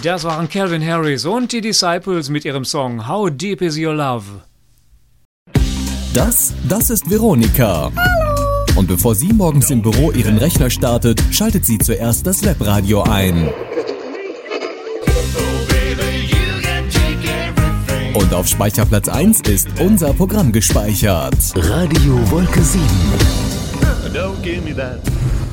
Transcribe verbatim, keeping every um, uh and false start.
Das waren Calvin Harris und die Disciples mit ihrem Song How Deep Is Your Love. Das, das ist Veronika. Hallo. Und bevor sie morgens im Büro ihren Rechner startet, schaltet sie zuerst das Webradio ein. Und auf Speicherplatz eins ist unser Programm gespeichert. Radio Wolke sieben. Don't give me that.